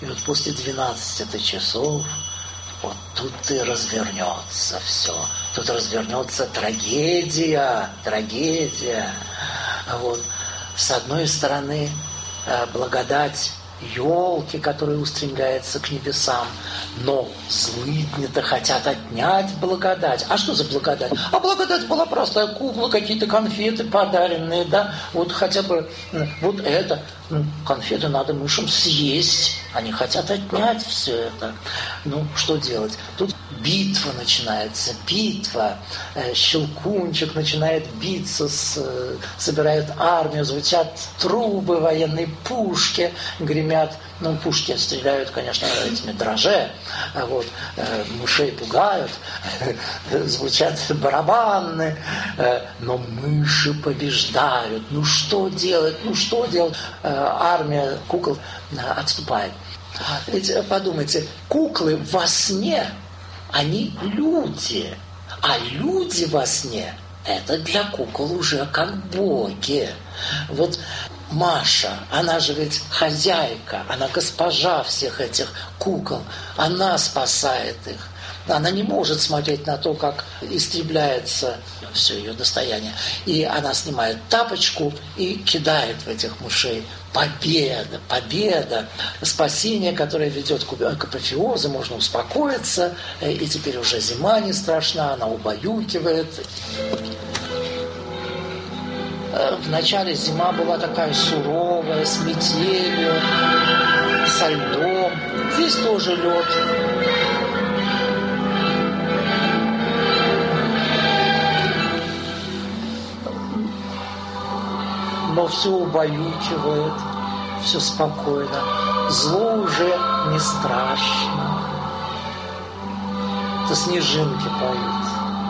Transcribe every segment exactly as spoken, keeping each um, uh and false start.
И вот после двенадцати часов вот тут и развернется все. Тут развернется трагедия, трагедия. Вот. С одной стороны, благодать елки, которые устремляются к небесам, но злыдни-то хотят отнять благодать. А что за благодать? А благодать была простая кукла, какие-то конфеты подаренные, да, вот хотя бы вот это, ну, конфеты надо мышам съесть, они хотят отнять все это. Ну, что делать? Тут битва начинается, битва. Щелкунчик начинает биться, с, собирает армию, звучат трубы, военные пушки гремят. Ну, пушки стреляют, конечно, этими дроже, вот, мышей пугают, звучат барабаны, но мыши побеждают. Ну, что делать? Ну, что делать? Армия кукол отступает. Ведь подумайте, куклы во сне, они люди, а люди во сне – это для кукол уже как боги. Вот Маша, она же ведь хозяйка, она госпожа всех этих кукол, она спасает их. Она не может смотреть на то, как истребляется все ее достояние. И она снимает тапочку и кидает в этих мышей. Победа, победа, спасение, которое ведет к апофеозу, можно успокоиться, и теперь уже зима не страшна, она убаюкивает. Вначале зима была такая суровая, с метелью, со льдом. Здесь тоже лед. Но все убаюкивает, все спокойно. Зло уже не страшно. Это снежинки поют.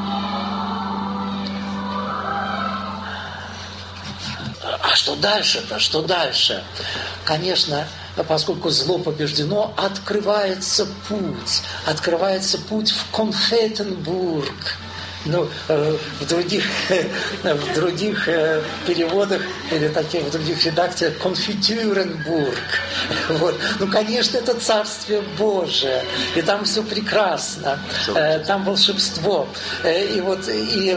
А что дальше-то? Что дальше? Конечно, поскольку зло побеждено, открывается путь. Открывается путь в Конфетенбург. Ну, в других, в других переводах или таких, в других редакциях Конфитюренбург. Вот. Ну, конечно, это Царствие Божие. И там все прекрасно. Там волшебство. И вот и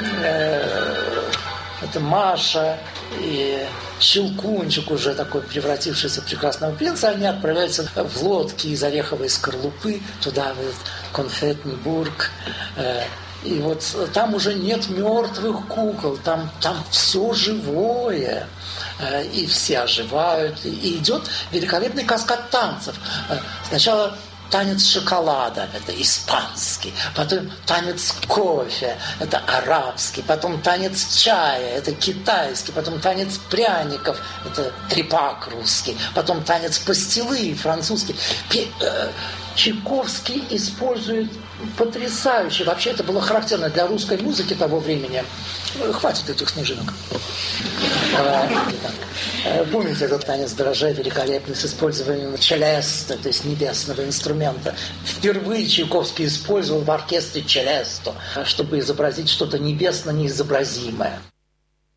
это Маша и Щелкунчик, уже такой превратившийся в прекрасного принца, они отправляются в лодке из ореховой скорлупы туда, в Конфетенбург. И вот там уже нет мертвых кукол, там, там все живое, и все оживают, и идет великолепный каскад танцев. Сначала танец шоколада, это испанский, потом танец кофе, это арабский, потом танец чая, это китайский, потом танец пряников, это трепак русский, потом танец пастилы, французский. Чайковский использует потрясающе. Вообще это было характерно для русской музыки того времени. Хватит этих снежинок. Помните этот танец дрожжей великолепный с использованием челеста, то есть небесного инструмента. Впервые Чайковский использовал в оркестре челесто, чтобы изобразить что-то небесно неизобразимое.